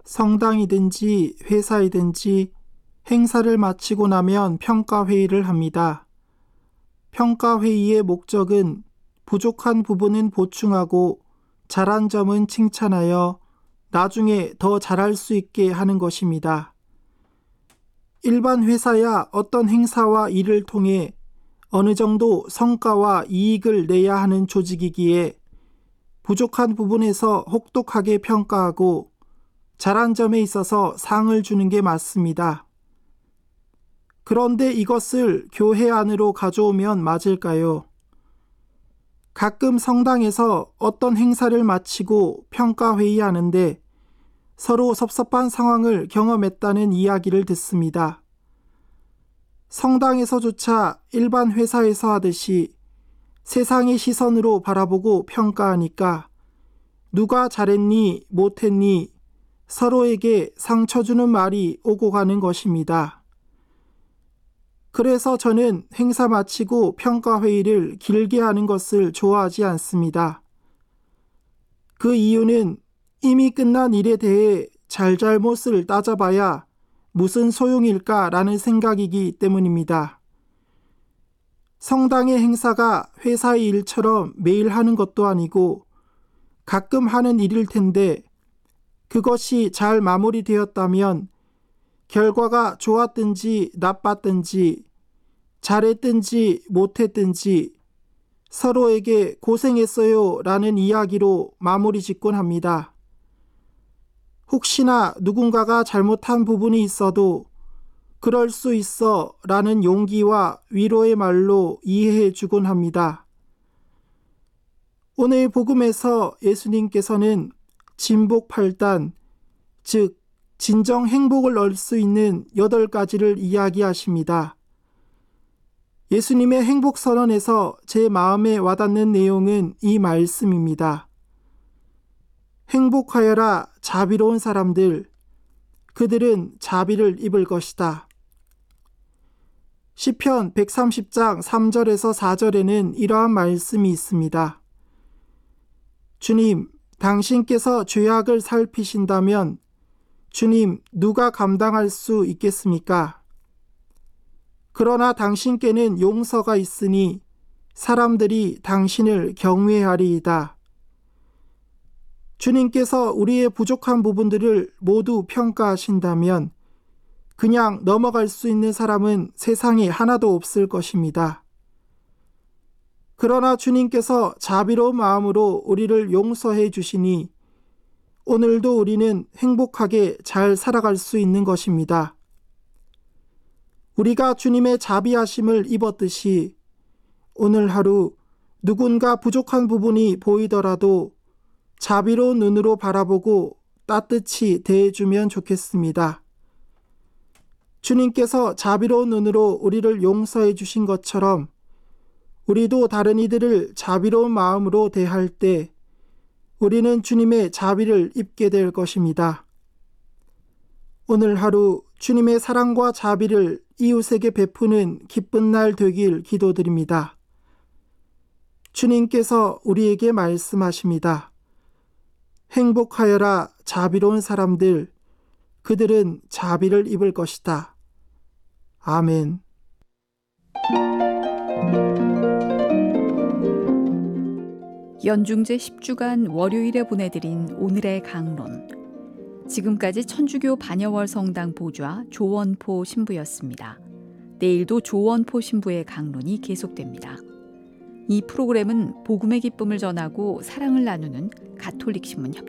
성당이든지 회사이든지 행사를 마치고 나면 평가회의를 합니다. 평가회의의 목적은 부족한 부분은 보충하고 잘한 점은 칭찬하여 나중에 더 잘할 수 있게 하는 것입니다. 일반 회사야 어떤 행사와 일을 통해 어느 정도 성과와 이익을 내야 하는 조직이기에 부족한 부분에서 혹독하게 평가하고 잘한 점에 있어서 상을 주는 게 맞습니다. 그런데 이것을 교회 안으로 가져오면 맞을까요? 가끔 성당에서 어떤 행사를 마치고 평가회의하는데 서로 섭섭한 상황을 경험했다는 이야기를 듣습니다. 성당에서조차 일반 회사에서 하듯이 세상의 시선으로 바라보고 평가하니까 누가 잘했니, 못했니 서로에게 상처 주는 말이 오고 가는 것입니다. 그래서 저는 행사 마치고 평가회의를 길게 하는 것을 좋아하지 않습니다. 그 이유는 이미 끝난 일에 대해 잘잘못을 따져봐야 무슨 소용일까라는 생각이기 때문입니다. 성당의 행사가 회사의 일처럼 매일 하는 것도 아니고 가끔 하는 일일 텐데 그것이 잘 마무리되었다면 결과가 좋았든지 나빴든지 잘했든지 못했든지 서로에게 고생했어요 라는 이야기로 마무리 짓곤 합니다. 혹시나 누군가가 잘못한 부분이 있어도 그럴 수 있어 라는 용기와 위로의 말로 이해해 주곤 합니다. 오늘 복음에서 예수님께서는 진복 8단, 즉 진정 행복을 얻을 수 있는 8가지를 이야기하십니다. 예수님의 행복선언에서 제 마음에 와닿는 내용은 이 말씀입니다. 행복하여라 자비로운 사람들, 그들은 자비를 입을 것이다. 시편 130장 3절에서 4절에는 이러한 말씀이 있습니다. 주님, 당신께서 죄악을 살피신다면 주님, 누가 감당할 수 있겠습니까? 그러나 당신께는 용서가 있으니 사람들이 당신을 경외하리이다. 주님께서 우리의 부족한 부분들을 모두 평가하신다면 그냥 넘어갈 수 있는 사람은 세상에 하나도 없을 것입니다. 그러나 주님께서 자비로운 마음으로 우리를 용서해 주시니 오늘도 우리는 행복하게 잘 살아갈 수 있는 것입니다. 우리가 주님의 자비하심을 입었듯이 오늘 하루 누군가 부족한 부분이 보이더라도 자비로운 눈으로 바라보고 따뜻히 대해주면 좋겠습니다. 주님께서 자비로운 눈으로 우리를 용서해 주신 것처럼 우리도 다른 이들을 자비로운 마음으로 대할 때 우리는 주님의 자비를 입게 될 것입니다. 오늘 하루 주님의 사랑과 자비를 이웃에게 베푸는 기쁜 날 되길 기도드립니다. 주님께서 우리에게 말씀하십니다. 행복하여라 자비로운 사람들, 그들은 자비를 입을 것이다. 아멘. 연중제 10주간 월요일에 보내드린 오늘의 강론. 지금까지 천주교 반야월 성당 보좌 조원포 신부였습니다. 내일도 조원포 신부의 강론이 계속됩니다. 이 프로그램은 복음의 기쁨을 전하고 사랑을 나누는 가톨릭 신문 협찬입니다.